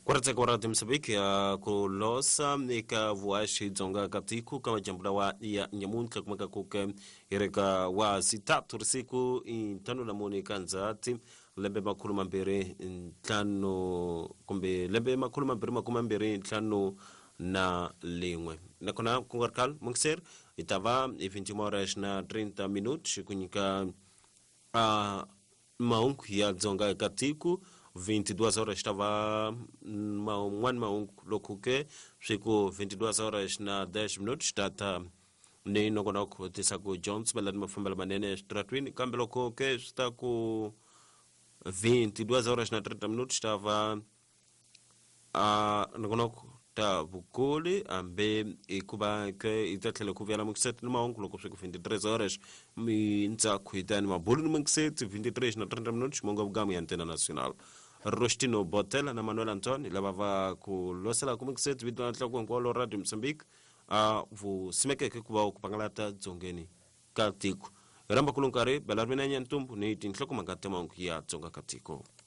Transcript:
Kwarate Msabiki ya kulosa ika vuashi zonga katiku kama jambula wa ya nyamunka kumaka kuke ireka wa sitatu risiku intano na moni kanzati lembe makulu mambere intano kumbe lembe makulu mambere intano na lingwe nakona kungarkal mungser itava ifintimores na 30 minutos kunyika maunku ya zonga katiku 22 horas estava maunku lokuke siku 22 horas na 10 minutos tata nem no conozco tisaku Jones belad mafambala manene stratwin cambio que está com 22 horas na 30 minutos estava no conozco ta bukuli ambe ikuba ke itatele kuvela mukset no maunku lokuke 23 horas mi nza kuidani mabulu no mukset 23 na 30 minutos monga gamu ya antena nacional Rostino Botel na Manuel Antoni lavava ku losela kumikset vidwa tlako ngolo radio Mozambique vu simeke ke kuba kupangalata zongeni katiko ramba kulunkare belarmena nyantumbu ni tinhloko mangatema ya zonga katiko